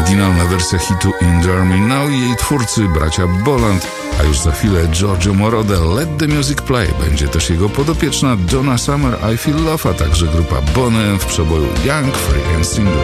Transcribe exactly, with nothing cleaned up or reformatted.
oryginalna wersja hitu In the Army Now i jej twórcy bracia Boland, a już za chwilę Giorgio Moroder, Let the Music Play. Będzie też jego podopieczna Donna Summer, I Feel Love, a także grupa Bonham w przeboju Young, Free and Single.